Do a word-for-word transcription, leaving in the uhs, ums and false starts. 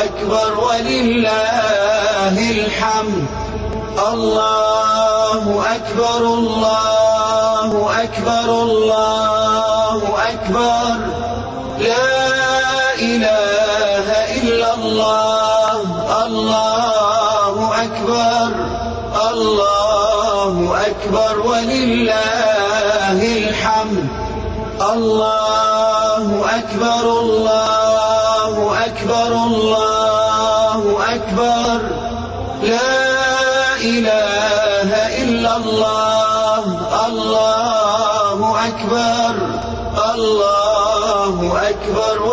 أكبر ولله الحمد. الله أكبر الله أكبر الله أكبر لا إله إلا الله. الله أكبر الله أكبر ولله الحمد. الله أكبر الله أكبر الله أكبر لا إله إلا الله. الله أكبر الله أكبر